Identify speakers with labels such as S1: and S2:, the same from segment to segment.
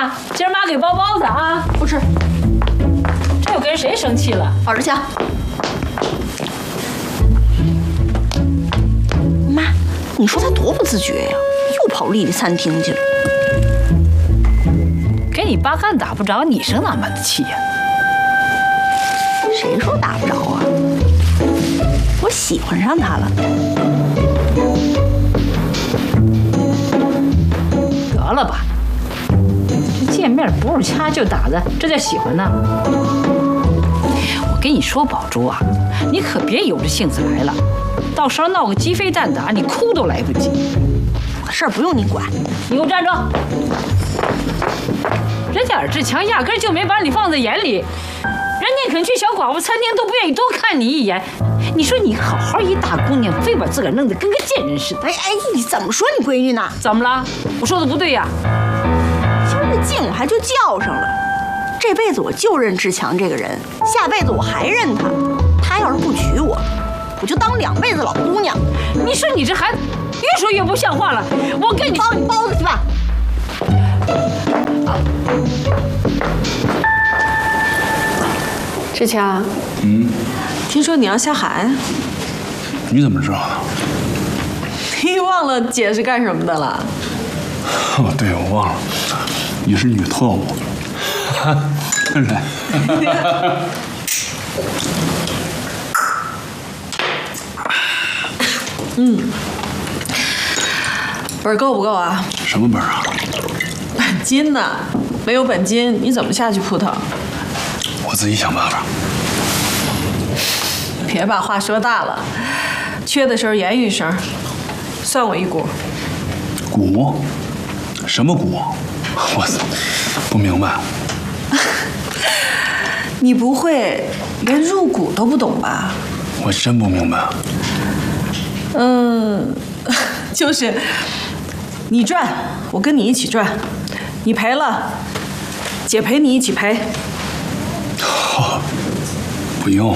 S1: 啊，今儿妈给包包子啊，
S2: 不吃。
S1: 这又跟谁生气了？
S2: 郝志强，妈，你说他多不自觉呀，又跑丽丽餐厅去了。
S1: 给你爸干打不着，你生哪门子气呀？
S2: 谁说打不着啊？我喜欢上他了。
S1: 得了吧，这见面不是掐就打的，这叫喜欢呢？我跟你说，宝珠啊，你可别有这性子来了，到时候闹个鸡飞蛋打，你哭都来不及。
S2: 我的事儿不用你管。
S1: 你给我站住！人家尔志强压根就没把你放在眼里，人家肯去小寡妇餐厅都不愿意多看你一眼。你说你好好一大姑娘，非把自个儿弄得跟个贱人似的。
S2: 哎，你怎么说你闺女呢？
S1: 怎么了？我说的不对呀？
S2: 今儿这劲我还就叫上了。这辈子我就认志强这个人，下辈子我还认他。他要是不娶我，我就当2辈子老姑娘。
S1: 你说你这还越说越不像话了。我跟你
S2: 包你包子去吧。
S3: 志强，听说你要下海，
S4: 你怎么知道的？
S3: 你忘了姐是干什么的了？
S4: 哦，对，我忘了，你是女特务。来，
S3: 本够不够啊？
S4: 什么本啊？
S3: 本金呢？没有本金，你怎么下去扑腾？
S4: 我自己想办法。
S3: 别把话说大了，缺的时候言语一声，算我一股。
S4: 股？什么股？我不明白。
S3: 你不会连入股都不懂吧？
S4: 我真不明白。
S3: 就是你赚，我跟你一起赚；你赔了，姐陪你一起赔。
S4: 不用，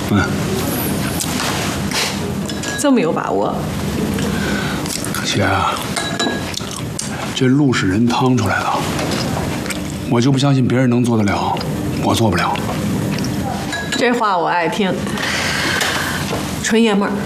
S3: 这么有把握？
S4: 姐啊，这路是人趟出来的，我就不相信别人能做得了，我做不了。
S3: 这话我爱听，纯爷们儿。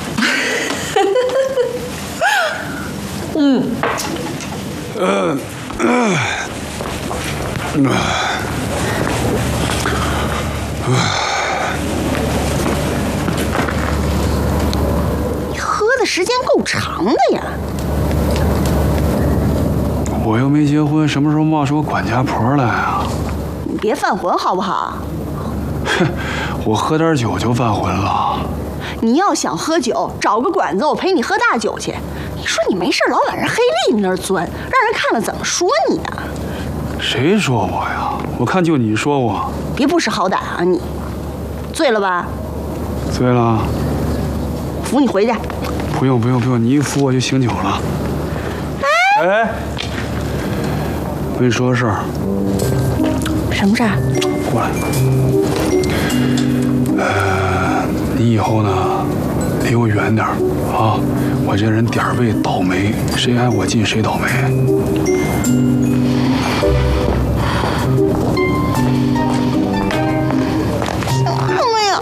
S2: 你喝的时间够长的呀。
S4: 我又没结婚，什么时候冒出个管家婆来啊？
S2: 你别犯浑好不好？
S4: 哼，我喝点酒就犯浑了。
S2: 你要想喝酒，找个馆子，我陪你喝大酒去。你说你没事老往人黑丽那儿钻，让人看了怎么说你啊？
S4: 谁说我呀？我看就你说我。
S2: 别不识好歹啊你！醉了吧？
S4: 醉了。
S2: 扶你回去。
S4: 不用，你一扶我就醒酒了。哎，我跟你说个事儿。
S2: 什么事儿？
S4: 过来。你以后呢，离我远点啊！我这人点儿背倒霉，谁挨我近谁倒霉。
S2: 什么呀？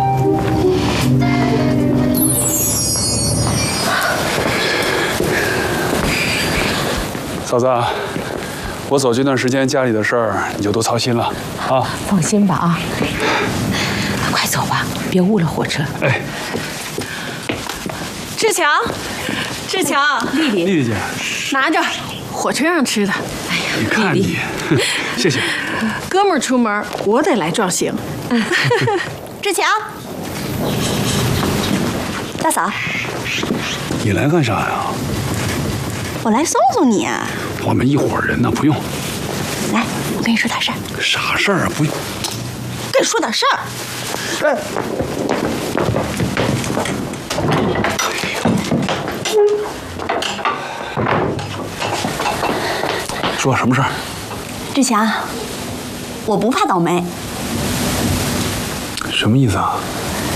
S4: 嫂子，我走这段时间，家里的事儿你就多操心了啊！
S1: 放心吧啊，快走吧，别误了火车。
S4: 哎，
S3: 志强，
S1: 丽丽，
S4: 丽丽姐，
S3: 拿着，火车上吃的。哎呀，
S4: 你看你，谢谢。
S3: 哥们儿出门，我得来壮行。
S2: 志强，大嫂，
S4: 你来干啥呀？
S2: 我来送送你啊。
S4: 我们一伙人呢，不用。
S2: 来，我跟你说点事儿。
S4: 啥事儿啊？不用。
S2: 跟你说点事儿。
S4: 哎。说什么事儿？
S2: 志强，我不怕倒霉。
S4: 什么意思啊？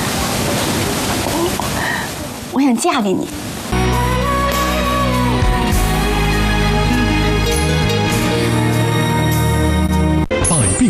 S2: 我想嫁给你。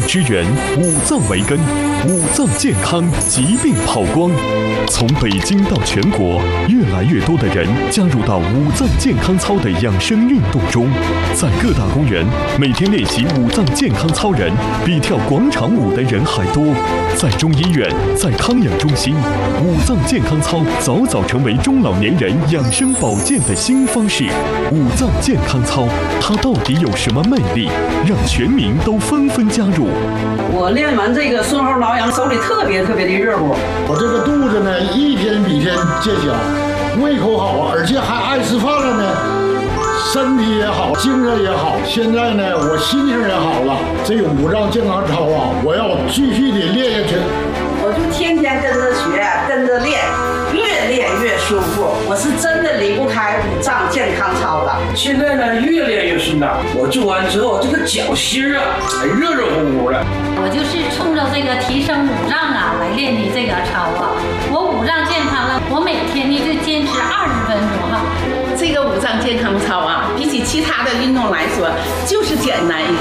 S5: 之源，五脏为根，五脏健康，疾病跑光。从北京到全国，越来越多的人加入到五脏健康操的养生运动中，在各大公园，每天练习五脏健康操人比跳广场舞的人还多。在中医院，在康养中心，五脏健康操早早成为中老年人养生保健的新方式。五脏健康操，它到底有什么魅力，让全民都纷纷加入？
S6: 我练完这个顺后挠痒，手里特别的热乎。
S7: 我这个肚子呢，一天比一天见小，胃口好，而且还爱吃饭了呢，身体也好，精神也好。现在呢，我心情也好了。这个五脏健康操啊，我要继续的练下去。
S6: 我就天天跟着学，跟着练，越练越舒服。我是真的离不开五脏健康操的。
S8: 现在呢，越练越顺当。我做完之后，这个脚心啊，热热乎乎的。
S9: 我就是冲着这个提升五脏啊来练的这个操啊。我五脏健康了，我每天呢就坚持20分钟哈。
S10: 这个五脏健康操啊，比起其他的运动来说，就是简单一点。